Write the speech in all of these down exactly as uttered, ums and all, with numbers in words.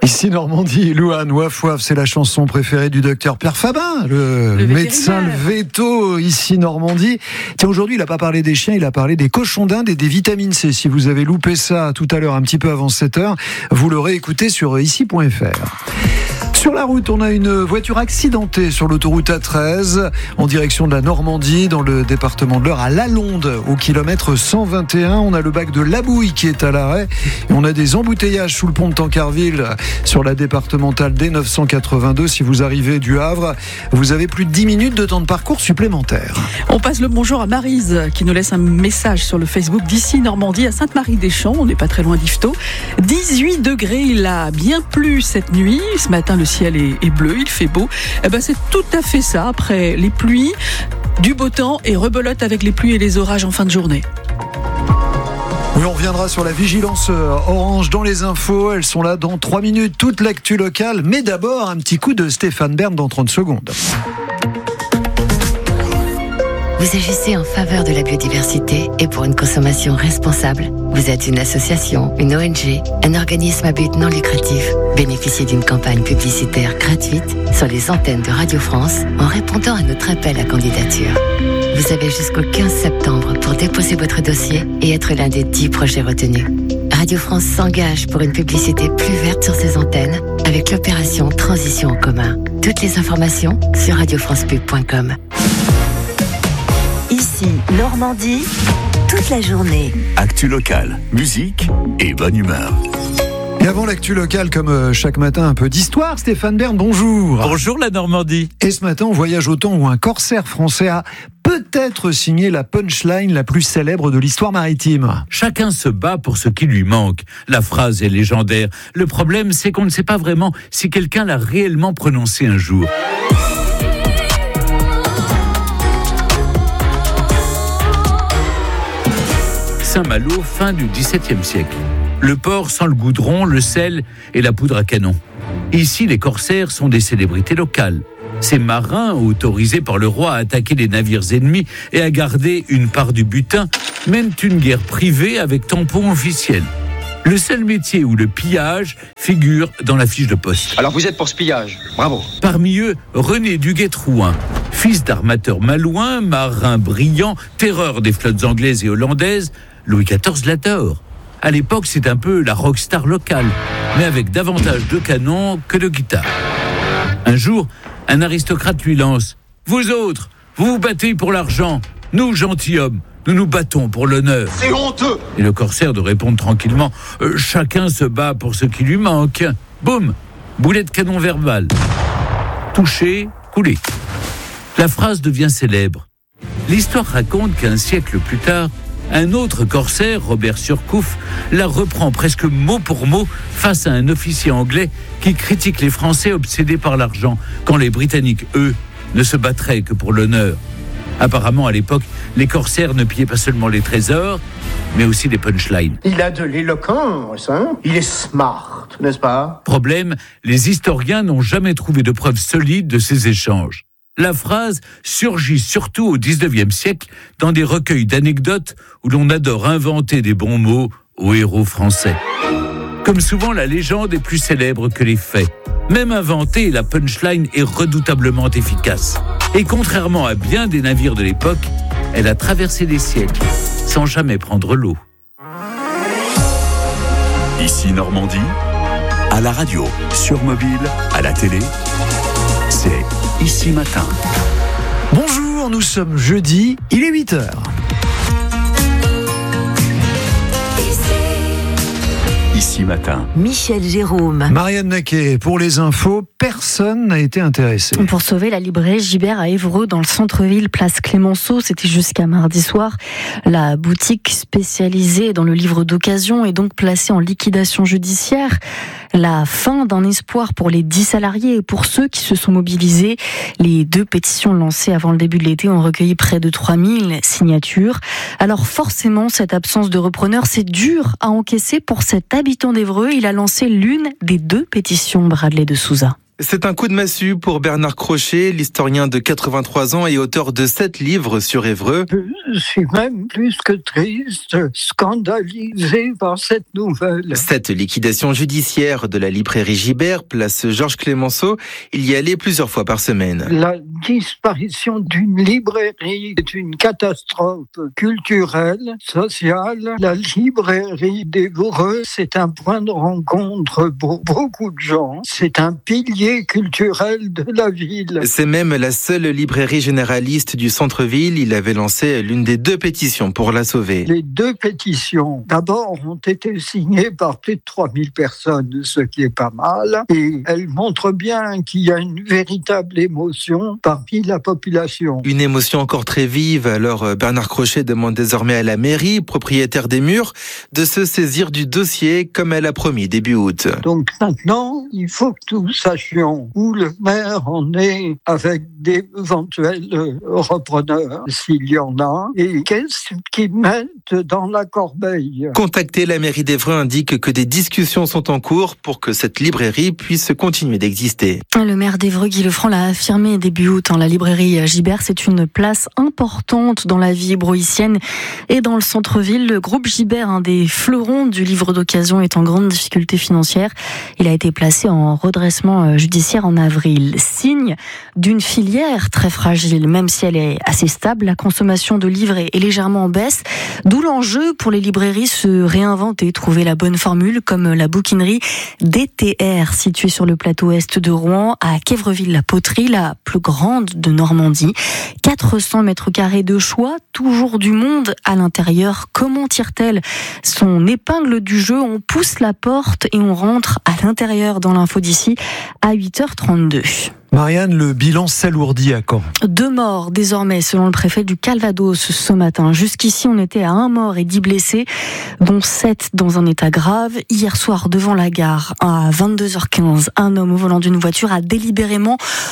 Ici Normandie, Louane, Waf Waf, c'est la chanson préférée du docteur Pierre Fabin, le, le médecin le veto ici Normandie. Tiens, aujourd'hui, il n'a pas parlé des chiens, il a parlé des cochons d'Inde et des vitamines C. Si vous avez loupé ça tout à l'heure, un petit peu avant sept heures, vous l'aurez écouté sur ici point f r. Sur la route, on a une voiture accidentée sur l'autoroute A treize en direction de la Normandie, dans le département de l'Eure, à Lalonde, au kilomètre cent vingt et un. On a le bac de Labouille qui est à l'arrêt. Et on a des embouteillages sous le pont de Tancarville sur la départementale D neuf cent quatre-vingt-deux. Si vous arrivez du Havre, vous avez plus de dix minutes de temps de parcours supplémentaire. On passe le bonjour à Maryse qui nous laisse un message sur le Facebook d'ici Normandie à Sainte-Marie-des-Champs. On n'est pas très loin d'Yvetot. dix-huit degrés, il a bien plu cette nuit. Ce matin, le ciel est, est bleu, il fait beau. Eh ben, c'est tout à fait ça. Après les pluies, du beau temps et rebelote avec les pluies et les orages en fin de journée. Oui, on reviendra sur la vigilance orange dans les infos. Elles sont là dans trois minutes. Toute l'actu locale. Mais d'abord, un petit coup de Stéphane Bern dans trente secondes. Vous agissez en faveur de la biodiversité et pour une consommation responsable. Vous êtes une association, une O N G, un organisme à but non lucratif. Bénéficiez d'une campagne publicitaire gratuite sur les antennes de Radio France en répondant à notre appel à candidature. Vous avez jusqu'au quinze septembre pour déposer votre dossier et être l'un des dix projets retenus. Radio France s'engage pour une publicité plus verte sur ses antennes avec l'opération Transition en commun. Toutes les informations sur radio france pub point com. Ici, Normandie, toute la journée. Actu locale, musique et bonne humeur. Et avant l'actu locale, comme chaque matin, un peu d'histoire. Stéphane Bern, bonjour. Bonjour la Normandie. Et ce matin, on voyage au temps où un corsaire français a peut-être signé la punchline la plus célèbre de l'histoire maritime. Chacun se bat pour ce qui lui manque. La phrase est légendaire. Le problème, c'est qu'on ne sait pas vraiment si quelqu'un l'a réellement prononcée un jour. Saint-Malo, fin du dix-septième siècle. Le port sans le goudron, le sel et la poudre à canon. Ici, les corsaires sont des célébrités locales. Ces marins, autorisés par le roi à attaquer les navires ennemis et à garder une part du butin, mènent une guerre privée avec tampon officiel. Le seul métier où le pillage figure dans la fiche de poste. Alors vous êtes pour ce pillage, bravo. Parmi eux, René Duguay-Trouin, fils d'armateur malouin, marin brillant, terreur des flottes anglaises et hollandaises, Louis quatorze l'adore. À l'époque, c'est un peu la rockstar locale, mais avec davantage de canons que de guitares. Un jour, un aristocrate lui lance « Vous autres, vous vous battez pour l'argent. Nous, gentilshommes, nous nous battons pour l'honneur. » C'est honteux. Et le corsaire de répondre tranquillement euh, « Chacun se bat pour ce qui lui manque. » Boum, boulet de canon verbal. Touché, coulé. La phrase devient célèbre. L'histoire raconte qu'un siècle plus tard, un autre corsaire, Robert Surcouf, la reprend presque mot pour mot face à un officier anglais qui critique les Français obsédés par l'argent, quand les Britanniques, eux, ne se battraient que pour l'honneur. Apparemment, à l'époque, les corsaires ne pillaient pas seulement les trésors, mais aussi les punchlines. Il a de l'éloquence, hein ? Il est smart, n'est-ce pas ? Problème, les historiens n'ont jamais trouvé de preuves solides de ces échanges. La phrase surgit surtout au dix-neuvième siècle dans des recueils d'anecdotes où l'on adore inventer des bons mots aux héros français. Comme souvent, la légende est plus célèbre que les faits. Même inventée, la punchline est redoutablement efficace. Et contrairement à bien des navires de l'époque, elle a traversé des siècles sans jamais prendre l'eau. Ici Normandie, à la radio, sur mobile, à la télé, c'est Ici Matin. Bonjour, nous sommes jeudi, il est huit heures. Ici Matin. Michel Jérôme. Marianne Naquet, pour les infos, personne n'a été intéressé. Pour sauver la librairie Gibert à Évreux, dans le centre-ville, place Clémenceau, c'était jusqu'à mardi soir. La boutique spécialisée dans le livre d'occasion est donc placée en liquidation judiciaire. La fin d'un espoir pour les dix salariés et pour ceux qui se sont mobilisés. Les deux pétitions lancées avant le début de l'été ont recueilli près de trois mille signatures. Alors forcément, cette absence de repreneur, c'est dur à encaisser pour cet habitant d'Évreux. Il a lancé l'une des deux pétitions, Bradley de Souza. C'est un coup de massue pour Bernard Crochet, l'historien de quatre-vingt-trois ans et auteur de sept livres sur Évreux. Je suis même plus que triste, scandalisé par cette nouvelle. Cette liquidation judiciaire de la librairie Gibert, place Georges Clemenceau, il y allait plusieurs fois par semaine. La disparition d'une librairie est une catastrophe culturelle, sociale. La librairie d'Évreux, c'est un point de rencontre pour beaucoup de gens. C'est un pilier culturel de la ville. C'est même la seule librairie généraliste du centre-ville. Il avait lancé l'une des deux pétitions pour la sauver. Les deux pétitions, d'abord, ont été signées par plus de trois mille personnes, ce qui est pas mal. Et elles montrent bien qu'il y a une véritable émotion parmi la population. Une émotion encore très vive. Alors Bernard Crochet demande désormais à la mairie, propriétaire des murs, de se saisir du dossier comme elle a promis début août. Donc maintenant, il faut que nous sachions où le maire en est avec d'éventuels repreneurs, s'il y en a, et qu'est-ce qu'ils mettent dans la corbeille. Contacter la mairie d'Évreux indique que des discussions sont en cours pour que cette librairie puisse continuer d'exister. Le maire d'Évreux, Guy Lefranc, l'a affirmé début août. La librairie Gibert, c'est une place importante dans la vie ébreuissienne et dans le centre-ville. Le groupe Gibert, un des fleurons du livre d'occasion, est en grande difficulté financière. Il a été placé en redressement judiciaire en avril. Signe d'une filière très fragile, même si elle est assez stable. La consommation de livres est légèrement en baisse, d'où l'enjeu pour les librairies se réinventer, trouver la bonne formule, comme la bouquinerie D T R, située sur le plateau est de Rouen, à Quévreville-la-Poterie, la plus grande de Normandie. quatre cents mètres carrés de choix, toujours du monde à l'intérieur. Comment tire-t-elle son épingle du jeu? On pousse la porte et on rentre à l'intérieur dans l'info d'ici à huit heures trente-deux. Marianne, le bilan s'alourdit à Caen. Deux morts désormais, selon le préfet du Calvados ce matin. Jusqu'ici, on était à un mort et dix blessés, dont sept dans un état grave. Hier soir, devant la gare, à vingt-deux heures quinze, un homme au volant d'une voiture a délibérément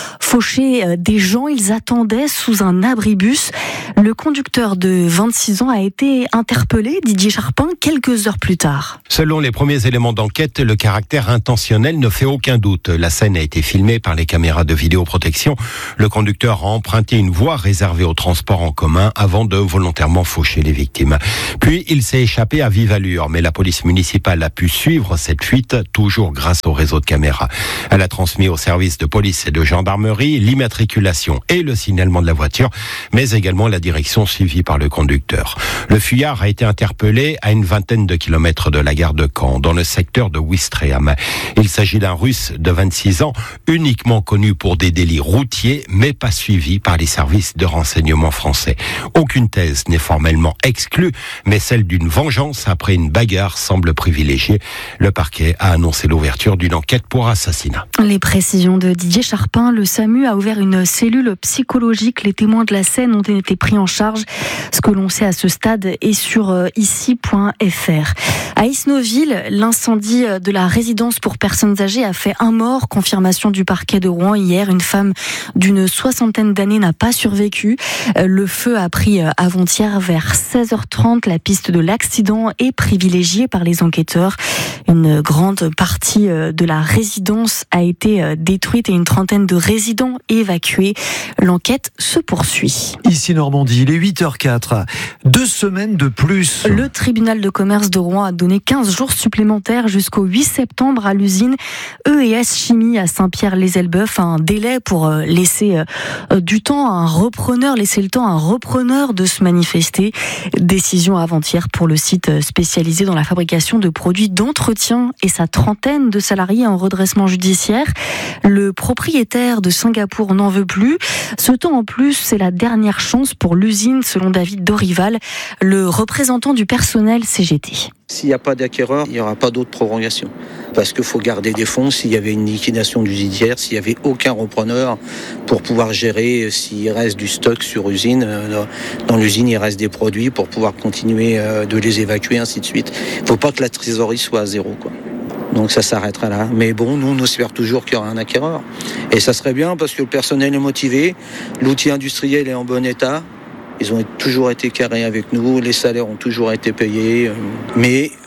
fauché des gens. Ils attendaient sous un abribus. Le conducteur de vingt-six ans a été interpellé, Didier Charpin, quelques heures plus tard. Selon les premiers éléments d'enquête, le caractère intentionnel ne fait aucun doute. La scène a été filmée par les caméras de vidéoprotection. Le conducteur a emprunté une voie réservée au transport en commun avant de volontairement faucher les victimes. Puis il s'est échappé à vive allure, mais la police municipale a pu suivre cette fuite, toujours grâce au réseau de caméras. Elle a transmis au service de police et de gendarmerie l'immatriculation et le signalement de la voiture, mais également la direction suivie par le conducteur. Le fuyard a été interpellé à une vingtaine de kilomètres de la gare de Caen, dans le secteur de Ouistreham. Il s'agit d'un Russe de vingt-six ans, uniquement connu pour des délits routiers, mais pas suivi par les services de renseignement français. Aucune thèse n'est formellement exclue, mais celle d'une vengeance après une bagarre semble privilégiée. Le parquet a annoncé l'ouverture d'une enquête pour assassinat. Les précisions de Didier Charpin, le SAMU a ouvert une cellule psychologique. Les témoins de la scène ont été pris en charge. Ce que l'on sait à ce stade est sur ici point f r. À Isnoville, l'incendie de la résidence pour personnes âgées a fait un mort. Confirmation du parquet de Rouen hier. Une femme d'une soixantaine d'années n'a pas survécu. Le feu a pris avant-hier vers seize heures trente. La piste de l'accident est privilégiée par les enquêteurs. Une grande partie de la résidence a été détruite et une trentaine de résidents évacués. L'enquête se poursuit. Ici Normandie, il est huit heures quatre. Deux semaines de plus. Le tribunal de commerce de Rouen a donné quinze jours supplémentaires jusqu'au huit septembre à l'usine E et S Chimie à Saint-Pierre-les-Elbeuf. Un délai pour laisser du temps à un repreneur, laisser le temps à un repreneur de se manifester. Décision avant-hier pour le site spécialisé dans la fabrication de produits d'entretien et sa trentaine de salariés en redressement judiciaire. Le propriétaire de Singapour n'en veut plus. Ce temps en plus, c'est la dernière chance pour l'usine, selon David Dorival, le représentant du personnel C G T. S'il n'y a pas d'acquéreur, il n'y aura pas d'autre prolongation. Parce qu'il faut garder des fonds s'il y avait une liquidation judiciaire, s'il n'y avait aucun repreneur pour pouvoir gérer s'il reste du stock sur usine. Dans l'usine, il reste des produits pour pouvoir continuer de les évacuer, ainsi de suite. Il ne faut pas que la trésorerie soit à zéro, quoi. Donc ça s'arrêtera là. Mais bon, nous, on espère toujours qu'il y aura un acquéreur. Et ça serait bien parce que le personnel est motivé, l'outil industriel est en bon état. Ils ont toujours été carrés avec nous, les salaires ont toujours été payés. Mais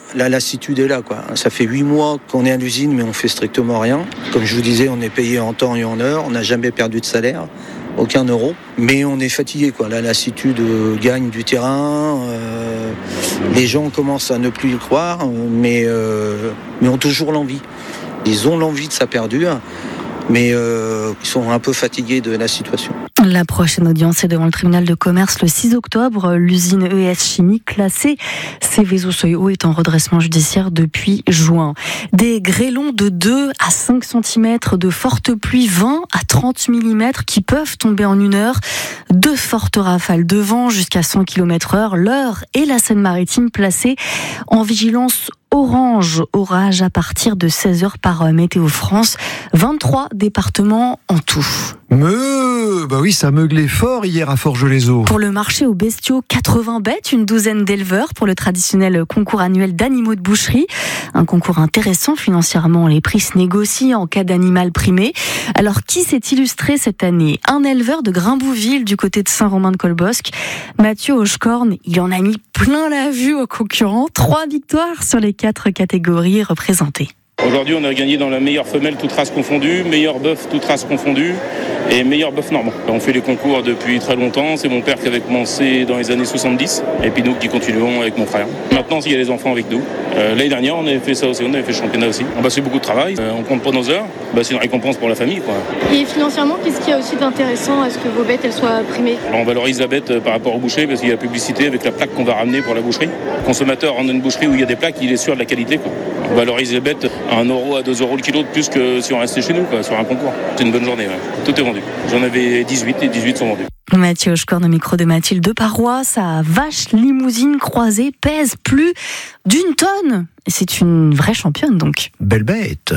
la lassitude est là, quoi. Ça fait huit mois qu'on est à l'usine, mais on fait strictement rien. Comme je vous disais, on est payé en temps et en heure. On n'a jamais perdu de salaire, aucun euro. Mais on est fatigué, quoi. La lassitude euh, gagne du terrain. Euh, les gens commencent à ne plus y croire, mais, euh, mais ont toujours l'envie. Ils ont l'envie de ça perdure, mais euh, ils sont un peu fatigués de la situation. La prochaine audience est devant le tribunal de commerce le six octobre. L'usine E S Chimie classée Seveso-Seuil-Haut est en redressement judiciaire depuis juin. Des grêlons de deux à cinq centimètres, de fortes pluies vingt à trente millimètres qui peuvent tomber en une heure. De fortes rafales de vent jusqu'à cent kilomètres heure. L'Eure et la Seine-Maritime placées en vigilance orange, orage à partir de seize heures par Météo France. vingt-trois départements en tout. Me, bah oui, ça meuglait fort hier à Forges-les-Eaux. Pour le marché aux bestiaux, quatre-vingts bêtes, une douzaine d'éleveurs pour le traditionnel concours annuel d'animaux de boucherie. Un concours intéressant financièrement, les prix se négocient en cas d'animal primé. Alors, qui s'est illustré cette année ? Un éleveur de Grimbouville du côté de Saint-Romain-de-Colbosc. Mathieu Hochecorne, il en a mis plein la vue aux concurrents. Trois victoires sur les quatre catégories représentées. Aujourd'hui, on a gagné dans la meilleure femelle, toute race confondue, meilleur bœuf, toute race confondue, et meilleur bœuf normand. On fait les concours depuis très longtemps. C'est mon père qui avait commencé dans les années soixante-dix, et puis nous qui continuons avec mon frère. Maintenant, il y a les enfants avec nous. Euh, l'année dernière, on avait fait ça aussi, on avait fait le championnat aussi. On a fait beaucoup de travail, euh, on compte pas nos heures. Bah, c'est une récompense pour la famille, quoi. Et financièrement, qu'est-ce qu'il y a aussi d'intéressant à ce que vos bêtes elles soient primées ? Alors, on valorise la bête euh, par rapport au boucher, parce qu'il y a la publicité avec la plaque qu'on va ramener pour la boucherie. Le consommateur rentre dans une boucherie où il y a des plaques, il est sûr de la qualité, quoi. On valorise les bêtes à un euro à deux euros le kilo de plus que si on restait chez nous, quoi, sur un concours. C'est une bonne journée, ouais. Tout est vendu. J'en avais dix-huit et dix-huit sont vendus. Mathieu Hochecorne au micro de Mathilde de Parois. Sa vache limousine croisée pèse plus d'une tonne. Et c'est une vraie championne, donc. Belle bête.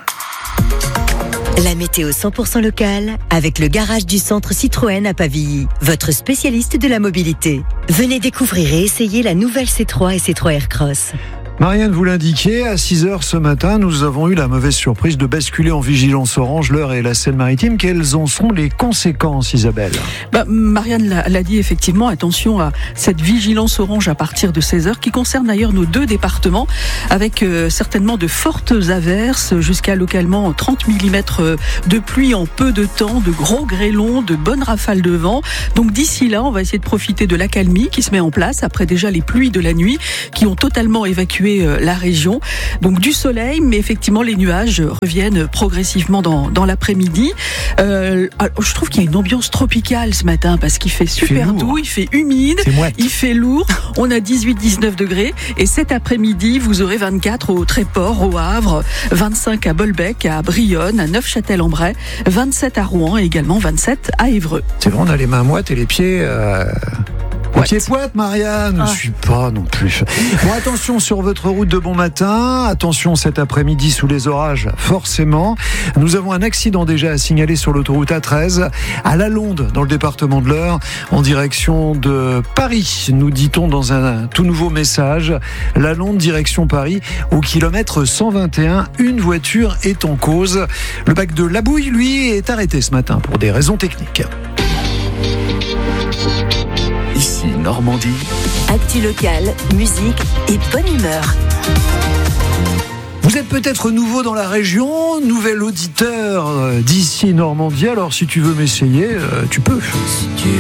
La météo cent pour cent locale avec le garage du centre Citroën à Pavilly, votre spécialiste de la mobilité. Venez découvrir et essayer la nouvelle C trois et C trois Aircross. Marianne, vous l'indiquiez, à six heures ce matin, nous avons eu la mauvaise surprise de basculer en vigilance orange l'Eure et la Seine-Maritime. Quelles en sont les conséquences, Isabelle ? bah, Marianne l'a, l'a dit effectivement, attention à cette vigilance orange à partir de seize heures, qui concerne d'ailleurs nos deux départements, avec euh, certainement de fortes averses, jusqu'à localement trente millimètres de pluie en peu de temps, de gros grêlons, de bonnes rafales de vent. Donc d'ici là, on va essayer de profiter de l'accalmie qui se met en place, après déjà les pluies de la nuit, qui ont totalement évacué la région. Donc du soleil, mais effectivement les nuages reviennent progressivement dans, dans l'après-midi. Euh, je trouve qu'il y a une ambiance tropicale ce matin parce qu'il fait super il fait doux, il fait humide, il fait lourd. On a dix-huit à dix-neuf degrés et cet après-midi, vous aurez vingt-quatre au Tréport, au Havre, vingt-cinq à Bolbec, à Brionne, à Neufchâtel-en-Bray, vingt-sept à Rouen et également vingt-sept à Évreux. C'est vrai, on a les mains moites et les pieds... Euh... Les pieds poètes, Marianne, ah. Je suis pas non plus. Bon, attention sur votre route de bon matin. Attention cet après-midi sous les orages, forcément. Nous avons un accident déjà à signaler sur l'autoroute A treize à Lalonde, dans le département de l'Eure, en direction de Paris. Nous dit-on dans un tout nouveau message. Lalonde, direction Paris, au kilomètre cent vingt et un. Une voiture est en cause. Le bac de Labouille, lui, est arrêté ce matin pour des raisons techniques. Ici Normandie. Actu locale, musique et bonne humeur. Vous êtes peut-être nouveau dans la région, nouvel auditeur d'ici Normandie, alors si tu veux m'essayer, tu peux.